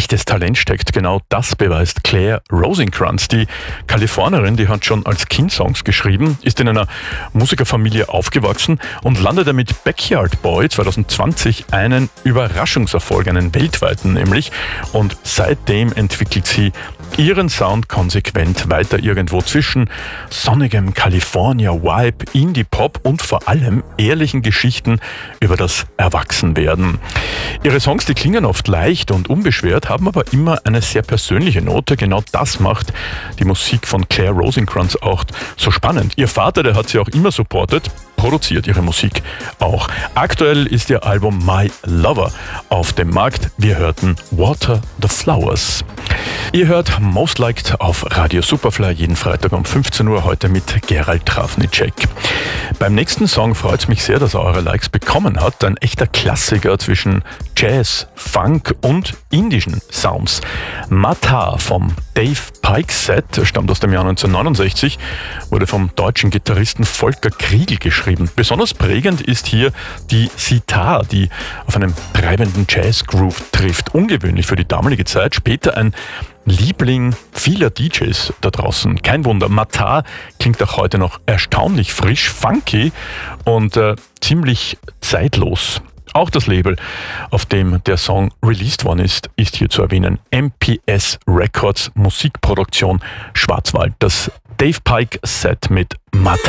echtes Talent steckt. Genau das beweist Claire Rosencrantz. Die Kalifornierin, die hat schon als Kind Songs geschrieben, ist in einer Musikerfamilie aufgewachsen und landete mit Backyard Boy 2020 einen Überraschungserfolg, einen weltweiten nämlich. Und seitdem entwickelt sie ihren Sound konsequent weiter irgendwo zwischen sonnigem California-Vibe, Indie-Pop und vor allem ehrlichen Geschichten über das Erwachsenwerden. Ihre Songs, die klingen oft leicht und unbeschwert, haben aber immer eine sehr persönliche Note. Genau das macht die Musik von Claire Rosencrantz auch so spannend. Ihr Vater, der hat sie auch immer supportet, produziert ihre Musik auch. Aktuell ist ihr Album My Lover auf dem Markt. Wir hörten Water the Flowers. Ihr hört Most Liked auf Radio Superfly jeden Freitag um 15 Uhr, heute mit Gerald Trafnicek. Beim nächsten Song freut es mich sehr, dass er eure Likes bekommen hat. Ein echter Klassiker zwischen Jazz, Funk und indischen Sounds. Mata vom Dave Pike Set stammt aus dem Jahr 1969, wurde vom deutschen Gitarristen Volker Kriegel geschrieben. Besonders prägend ist hier die Sitar, die auf einem treibenden Jazz-Groove trifft. Ungewöhnlich für die damalige Zeit. Später ein Liebling vieler DJs da draußen. Kein Wunder, Mata klingt auch heute noch erstaunlich frisch, funky und ziemlich zeitlos. Auch das Label, auf dem der Song released worden ist hier zu erwähnen. MPS Records, Musikproduktion Schwarzwald. Das Dave Pike Set mit Mata.